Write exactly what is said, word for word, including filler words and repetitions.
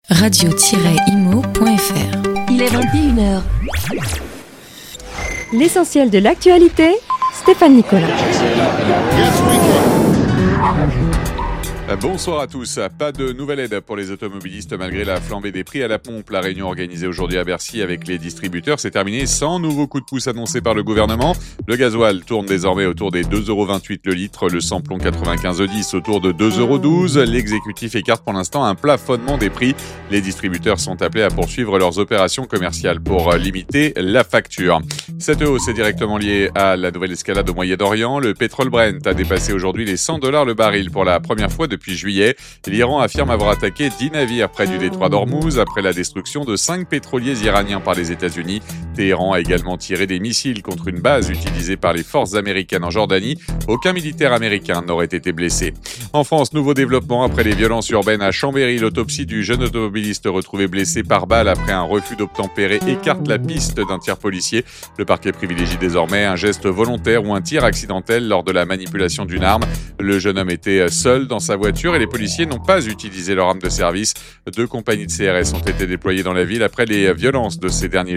radio tiret imo point f r. Il est vingt et une heures. L'essentiel de l'actualité, Stéphane Nicolas. Bonsoir à tous. Pas de nouvelle aide pour les automobilistes malgré la flambée des prix à la pompe. La réunion organisée aujourd'hui à Bercy avec les distributeurs s'est terminée sans nouveau coup de pouce annoncé par le gouvernement. Le gasoil tourne désormais autour des deux euros vingt-huit le litre, le samplon quatre-vingt-quinze dix autour de deux euros douze. L'exécutif écarte pour l'instant un plafonnement des prix. Les distributeurs sont appelés à poursuivre leurs opérations commerciales pour limiter la facture. Cette hausse est directement liée à la nouvelle escalade au Moyen-Orient. Le pétrole Brent a dépassé aujourd'hui les cent dollars le baril pour la première fois depuis Depuis juillet. L'Iran affirme avoir attaqué dix navires près du détroit d'Ormuz après la destruction de cinq pétroliers iraniens par les États-Unis. Téhéran a également tiré des missiles contre une base utilisée par les forces américaines en Jordanie. Aucun militaire américain n'aurait été blessé. En France, nouveau développement après les violences urbaines à Chambéry. L'autopsie du jeune automobiliste retrouvé blessé par balle après un refus d'obtempérer écarte la piste d'un tir policier. Le parquet privilégie désormais un geste volontaire ou un tir accidentel lors de la manipulation d'une arme. Le jeune homme était seul dans sa voiture et les policiers n'ont pas utilisé leur arme de service. Deux compagnies de C R S ont été déployées dans la ville après les violences de ces derniers jours.